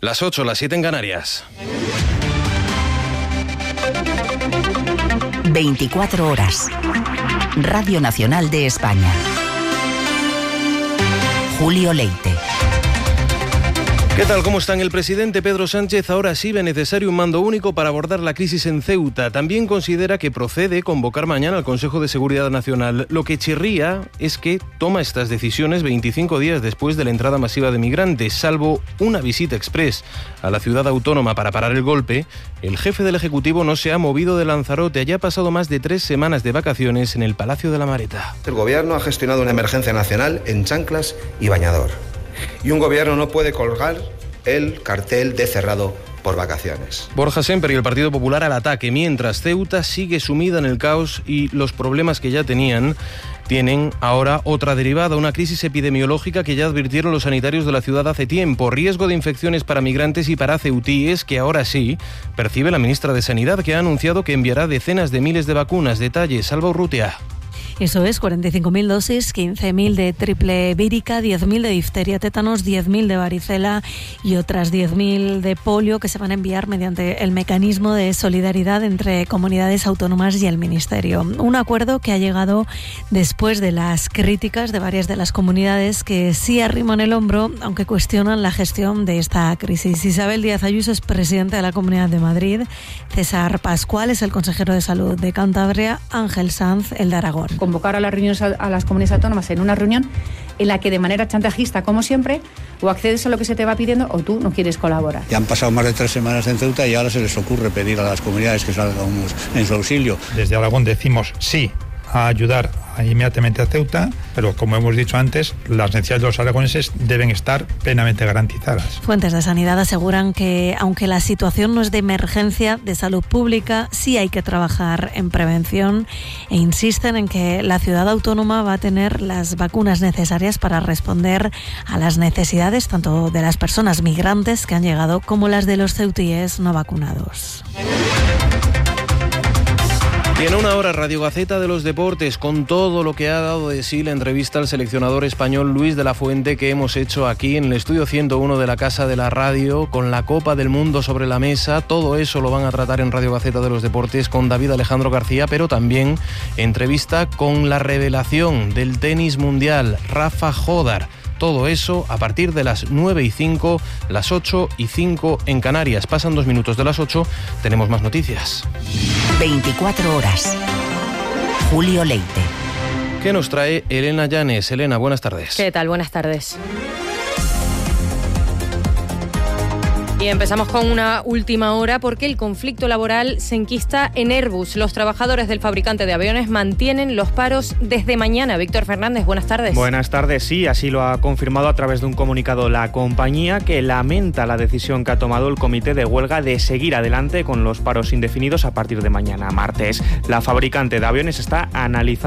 Las 8, las 7 en Canarias. 24 horas. Radio Nacional de España. Julio Leite. ¿Qué tal? ¿Cómo están? El presidente Pedro Sánchez ahora sí ve necesario un mando único para abordar la crisis en Ceuta. También considera que procede convocar mañana al Consejo de Seguridad Nacional. Lo que chirría es que toma estas decisiones 25 días después de la entrada masiva de migrantes. Salvo una visita express a la ciudad autónoma para parar el golpe, el jefe del Ejecutivo no se ha movido de Lanzarote. Allá ha pasado más de 3 semanas de vacaciones en el Palacio de la Mareta. El Gobierno ha gestionado una emergencia nacional en chanclas y bañador. Y un gobierno no puede colgar el cartel de cerrado por vacaciones. Borja Semper y el Partido Popular al ataque, mientras Ceuta sigue sumida en el caos y los problemas que ya tienen ahora otra derivada, una crisis epidemiológica que ya advirtieron los sanitarios de la ciudad hace tiempo. Riesgo de infecciones para migrantes y para ceutíes que ahora sí percibe la ministra de Sanidad, que ha anunciado que enviará decenas de miles de vacunas. Detalles, Alba Urrutia. Eso es, 45.000 dosis, 15.000 de triple vírica, 10.000 de difteria, tétanos, 10.000 de varicela y otras 10.000 de polio que se van a enviar mediante el mecanismo de solidaridad entre comunidades autónomas y el Ministerio. Un acuerdo que ha llegado después de las críticas de varias de las comunidades que sí arriman el hombro, aunque cuestionan la gestión de esta crisis. Isabel Díaz Ayuso es presidenta de la Comunidad de Madrid, César Pascual es el consejero de Salud de Cantabria, Ángel Sanz, el de Aragón. Convocar a las reuniones a las comunidades autónomas en una reunión en la que de manera chantajista, como siempre, o accedes a lo que se te va pidiendo o tú no quieres colaborar. Ya han pasado más de 3 semanas en Ceuta y ahora se les ocurre pedir a las comunidades que salgamos en su auxilio. Desde Aragón decimos sí a ayudar inmediatamente a Ceuta, pero como hemos dicho antes, las necesidades de los aragoneses deben estar plenamente garantizadas. Fuentes de sanidad aseguran que, aunque la situación no es de emergencia de salud pública, sí hay que trabajar en prevención e insisten en que la ciudad autónoma va a tener las vacunas necesarias para responder a las necesidades tanto de las personas migrantes que han llegado como las de los ceutíes no vacunados. Y en una hora, Radio Gaceta de los Deportes, con todo lo que ha dado de sí la entrevista al seleccionador español Luis de la Fuente que hemos hecho aquí en el estudio 101 de la Casa de la Radio, con la Copa del Mundo sobre la mesa. Todo eso lo van a tratar en Radio Gaceta de los Deportes con David Alejandro García, pero también entrevista con la revelación del tenis mundial, Rafa Jódar. Todo eso a partir de las 9:05, las 8:05 en Canarias. Pasan 2 minutos de las 8, tenemos más noticias. 24 horas. Julio Leite. ¿Qué nos trae Elena Llanes? Elena, buenas tardes. ¿Qué tal? Buenas tardes. Y empezamos con una última hora porque el conflicto laboral se enquista en Airbus. Los trabajadores del fabricante de aviones mantienen los paros desde mañana. Víctor Fernández, buenas tardes. Buenas tardes, sí, así lo ha confirmado a través de un comunicado la compañía, que lamenta la decisión que ha tomado el comité de huelga de seguir adelante con los paros indefinidos a partir de mañana, martes. La fabricante de aviones está analizando